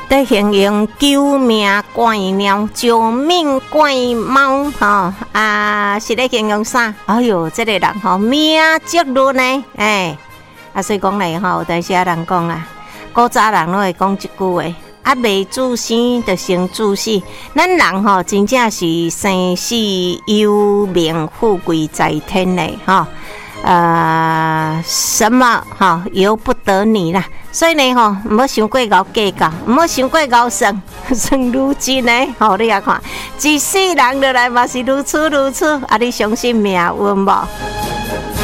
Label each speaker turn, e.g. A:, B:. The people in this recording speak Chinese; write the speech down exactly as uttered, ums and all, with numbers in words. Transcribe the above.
A: 在形容救命怪鸟、救命怪猫，吼、哦、啊，是咧形容啥？哎哟，这个人吼命足论呢，哎，啊，所以讲咧吼，有当时啊人讲啊，古早人拢会讲一句话。啊，未自生就先自死。咱人吼，真正是生死由命，富贵在天嘞，哈。呃，什么哈由不得你啦。所以呢，吼，唔好想过高计较，唔好想过高算，算如今呢，吼，你也看，一世人落来嘛是如此如此，啊，你相信命运无？